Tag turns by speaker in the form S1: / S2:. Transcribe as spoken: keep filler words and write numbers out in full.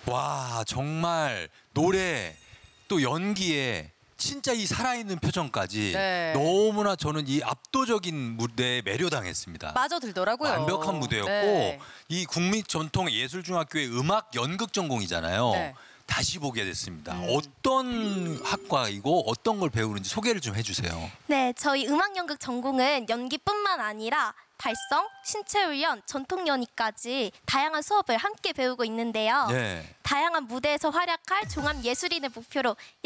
S1: 와, 정말 노래 또 연기에 진짜 이 살아있는 표정까지
S2: 네.
S1: 너무나 저는 이 압도적인 무대에 매료당했습니다.
S2: 빠져들더라고요.
S1: 완벽한 무대였고
S2: 네.
S1: 이 국립전통예술중학교의 음악 연극 전공이잖아요.
S2: 네.
S1: 다시 보게 됐습니다.
S2: 음.
S1: 어떤 학과이고 어떤 걸 배우는지 소개를 좀 해주세요.
S3: 네, 저희 음악연극 전공은 연기뿐만 아니라 발성, 신체훈련, 전통연희까지 다양한 수업을 함께 배우고 있는데요.
S1: 네.
S3: 다양한 무대에서 활약할 종합예술인을 목표로